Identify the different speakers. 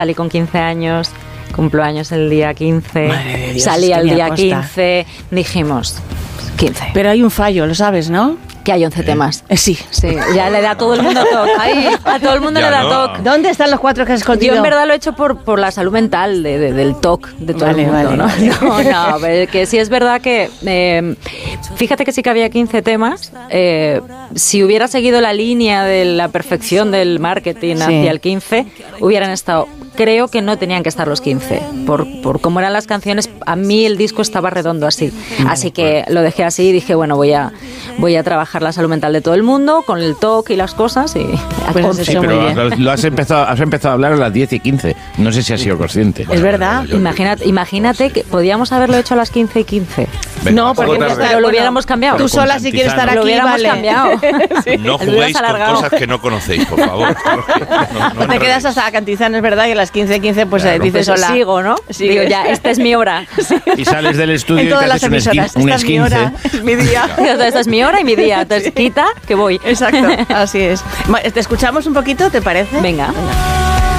Speaker 1: salí con 15 años, cumplo años el día 15,
Speaker 2: Madre de Dios,
Speaker 1: salí
Speaker 2: es que
Speaker 1: al
Speaker 2: me
Speaker 1: día
Speaker 2: aposta.
Speaker 1: 15, dijimos 15.
Speaker 2: Pero hay un fallo, lo sabes, ¿no?
Speaker 1: Que hay 11 temas.
Speaker 2: Sí.
Speaker 1: Sí, ya le da a todo el mundo TOC. A todo el mundo
Speaker 3: Ya
Speaker 1: le da
Speaker 3: no.
Speaker 1: TOC.
Speaker 2: ¿Dónde están los 4 que has escondido?
Speaker 1: Yo en verdad lo he hecho por la salud mental del TOC de todo
Speaker 2: Vale,
Speaker 1: el mundo,
Speaker 2: vale,
Speaker 1: ¿no?
Speaker 2: vale.
Speaker 1: No, pero que sí es verdad que fíjate que sí que había 15 temas. Si hubiera seguido la línea de la perfección del marketing
Speaker 2: Sí.
Speaker 1: hacia el 15, hubieran estado. Creo que no tenían que estar los 15. Por cómo eran las canciones, a mí el disco estaba redondo así. Así que lo dejé así y dije, bueno, voy a trabajar la salud mental de todo el mundo con el TOC y las cosas y
Speaker 2: Pues has
Speaker 3: Sí,
Speaker 2: hecho muy
Speaker 3: pero
Speaker 2: bien.
Speaker 3: has empezado a hablar a las 10 y 15. No sé si has sido consciente.
Speaker 2: Es verdad.
Speaker 1: Imagínate que podíamos haberlo hecho a las 15 y 15.
Speaker 3: Venga,
Speaker 2: No, porque
Speaker 3: otra
Speaker 2: ya está,
Speaker 3: vez.
Speaker 1: Pero lo hubiéramos cambiado.
Speaker 2: Tú
Speaker 3: Pero
Speaker 2: sola,
Speaker 3: con
Speaker 2: si quieres estar
Speaker 3: Santizano.
Speaker 2: aquí,
Speaker 1: Lo hubiéramos
Speaker 2: vale.
Speaker 1: cambiado.
Speaker 3: No
Speaker 1: Lo
Speaker 3: juguéis
Speaker 1: hubieras
Speaker 3: con
Speaker 1: alargado.
Speaker 3: cosas que no conocéis, por favor. No
Speaker 2: Te quedas hasta Cantizano, es verdad, y a las 15:15 pues
Speaker 3: Claro.
Speaker 2: dices
Speaker 1: Pues
Speaker 2: hola.
Speaker 1: sigo, ¿no?
Speaker 2: Sigues.
Speaker 1: Digo, ya, esta es mi hora.
Speaker 3: Y sales del estudio
Speaker 2: En
Speaker 3: y te
Speaker 2: todas las
Speaker 3: haces un
Speaker 2: emisoras.
Speaker 3: un
Speaker 2: Esta es mi
Speaker 3: esquince.
Speaker 2: hora, es mi día.
Speaker 1: Esta es mi hora y mi día. Entonces, quita que voy.
Speaker 2: Exacto, así es. Te escuchamos un poquito, ¿te parece?
Speaker 1: Venga.